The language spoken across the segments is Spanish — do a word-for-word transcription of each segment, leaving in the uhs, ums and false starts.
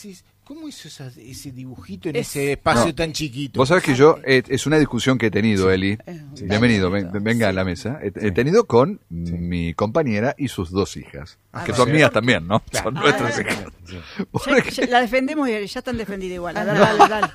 decís, ¿cómo hizo esa, ese dibujito en Es, ese espacio no, tan chiquito? Vos sabés que yo, eh, es una discusión que he tenido, Sí. Eli. Sí. Bienvenido, ven- venga a la mesa. He, he tenido con Sí. mi compañera y sus dos hijas, Ah, que sí. son mías también, ¿no? Claro. Son Ah, nuestras sí. hijas. Sí. Ya, Porque, ya la defendemos y ya están defendidas igual. Dale, dale, dale.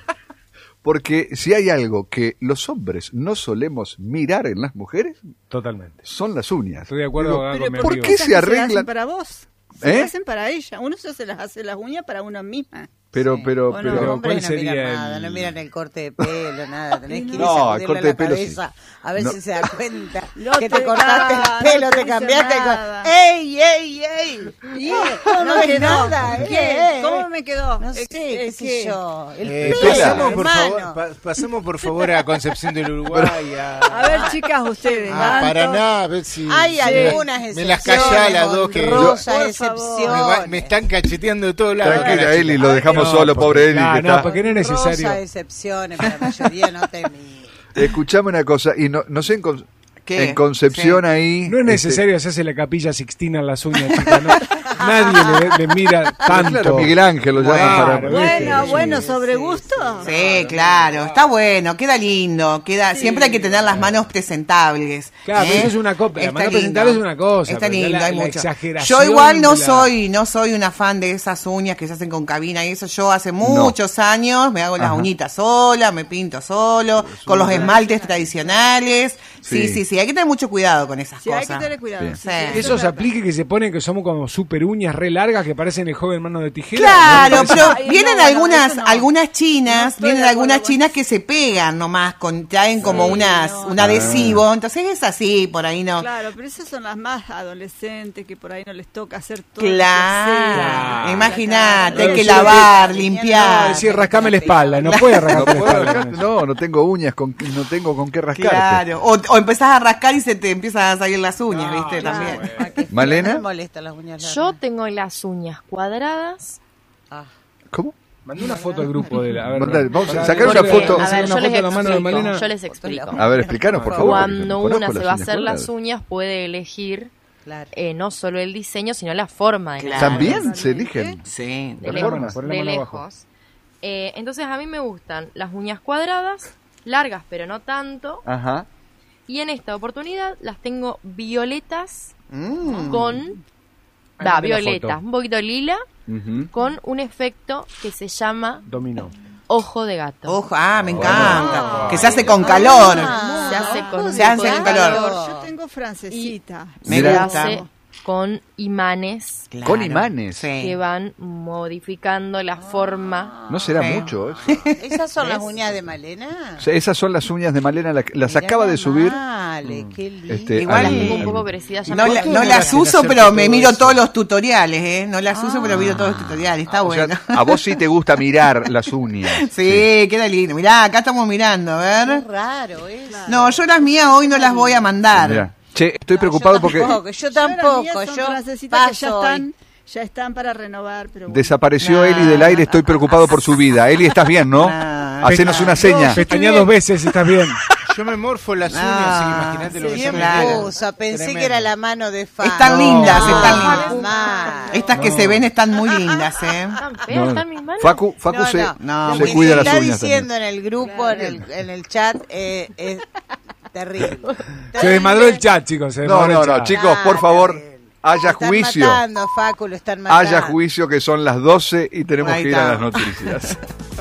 porque si hay algo que los hombres no solemos mirar en las mujeres, Totalmente. son las uñas. Estoy de acuerdo Digo, acá Pero con mi ¿por amigo. qué esas se que arreglan? las hacen para vos? Se ¿Eh? las hacen para ella. Uno se las hace las uñas para uno misma. Pero, Sí. pero, Bueno, pero, ¿cuál Hombres no sería miran el- nada, no miran el corte de pelo, nada. Tenés que ir No, a el sacudirle corte la de pelo sí. cabeza a ver No. si se da cuenta No que te- te cortaste nada, el pelo, no te te dice cambiaste. nada. Con... ¡Ey, ey, ey! ¿Y ¿Cómo no me me ves quedó? nada? ¿Qué? ¿eh? ¿Cómo me quedó? No Es sé, que- qué es sé que- yo. El Eh, pelo, pasamos, por hermano. favor, pa- pasamos por favor a Concepción del Uruguay. A, A ver, chicas, ustedes. a ¿tanto? Paraná, a ver si... Hay si- algunas Me excepciones. las callá las dos que... honrosas Por Me, excepciones. va- me están cacheteando de todos lados. tranquila, Ahora, Eli, chicas. lo dejamos No, solo, porque- pobre Eli. Ah, que no, está- porque no es necesario. Honrosas excepciones, pero la mayoría no te mira. Escuchame una cosa, y no, no sé en, Con- ¿Qué? en Concepción Sí. ahí... No es este, necesario hacerse la capilla Sixtina en las uñas, chicas. ¿no? Nadie le, le mira tanto. Claro, Miguel Ángel lo llaman Claro, para... ¿viste? Bueno, Sí, bueno, sí, sobre sí, gusto. Sí, claro, está bueno, queda lindo, queda, Sí. siempre hay que tener las manos presentables. Claro, pero ¿eh? eso es una cosa, la Está mano lindo. presentable es una cosa, Está pero ya lindo, la- hay la mucho. exageración Yo igual no de la- soy, no soy una fan de esas uñas que se hacen con cabina y eso. Yo hace muchos años me hago las Ajá. uñitas sola, me pinto solo, con los esmaltes tradicionales. Sí, Sí. sí, sí, hay que tener mucho cuidado con esas Sí, hay cosas. que tener cuidado. Bien. sí, Sí. sí, Que eso eso es se verdad. aplique que se ponen que somos como super uñas re largas que parecen el joven mano de tijera. Claro, ¿no? pero Ay, no, vienen bueno, algunas, eso no. algunas chinas, No estoy vienen de algunas acuerdo con chinas que se pegan nomás, con, traen como Sí, unas, no. un adhesivo, entonces es así, por ahí no. Claro, pero esas son las más adolescentes que por ahí no les toca hacer todo. Claro, lo que Claro. imagínate, hay Claro, que sí, lavar, No, limpiar. decir, rascame la espalda, no puede No, rascarte la puedo espalda. rascarte, no, no tengo uñas, con, no tengo con qué rascarte. Claro, o, o empezás a rascar y se te empiezan a salir las uñas, No, ¿viste? no, También. bueno. Ah, qué feo, ¿Malena? no me molestan las uñas largas. Yo tengo las uñas cuadradas. Ah. ¿Cómo? Mandé una foto al grupo de la. A ver, Mandale, vamos a pará, sacar porque- una foto. A hacer ver, una yo les foto de la mano de explico. Malena. Yo les explico. A ver, explícanos, por favor. porque Cuando yo una conozco se las va a uñas hacer las cuadradas. uñas, puede elegir Claro. eh, no solo el diseño, sino la forma de las ¿También uñas. se eligen? Sí. De La lejos. forma, poner la de mano abajo. lejos. Eh, entonces a mí me gustan las uñas cuadradas, largas pero no tanto. Ajá. Y en esta oportunidad las tengo violetas Mm. con... Ahí Va, mandé la violetas, foto. un poquito lila, Ujú. con un efecto que se llama Dominó. ojo de gato. Ojo, ah, me Oh. encanta. Que se hace con calor. Ah, se hace con un Se hace poco con de calor. Yo tengo francesita. Me se Mira. gusta. hace con imanes Claro. Con imanes. Sí. que van modificando la forma. No será Sí. mucho eso. ¿Esas son las ¿Ves? uñas de Malena? O sea, esas son las uñas de Malena, la- las Mirá acaba de subir. Vale, qué lindo. Este, Igual Las al- tengo un poco crecidas ya. no, me la- gustan. no no las hacen uso, hacerte pero me todo miro eso? todos los tutoriales, ¿eh? No las uso, pero miro todos los tutoriales. Está O sea, bueno. a vos sí te gusta mirar las uñas. Sí, queda lindo. Mirá, acá estamos mirando, a ver. raro eso. No, yo las mías hoy no las voy a mandar. Mirá. Che, estoy preocupado yo porque tampoco, yo Yo las tampoco, mías son yo francesitas que ya paso están, hoy. ya están para renovar, pero bueno. desapareció Nah. Eli del aire, estoy preocupado por su vida. Eli, ¿estás bien, no? Nah. Hacenos una seña. Pestaña dos veces, estás bien. Yo me morfo las uñas, Ah, así que imagínate lo que sí, se me claro. queda. Usa, pensé Tremendo. que era la mano de Fa. Están No. lindas, No. están Ah, lindas. mal. Estas que No. se ven están muy lindas, ¿eh? ¿Están feas? No, ¿Están mis manos? Facu, Facu No, se, no, no, se Lo que cuida se las está uñas diciendo también. en el grupo, en el, en el chat, eh, es terrible. Se desmadró el chat, chicos. Se No, desmadró no, el no, chat. chicos, por Ah, favor, terrible. haya Lo están juicio. matando, Facu, lo están matando. Haya juicio que son las doce y tenemos Ahí que ir a está. las noticias.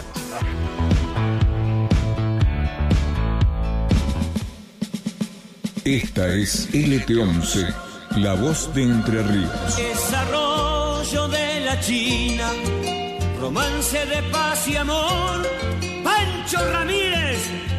Esta es L T once, la voz de Entre Ríos. Desarrollo de la China, romance de paz y amor, Pancho Ramírez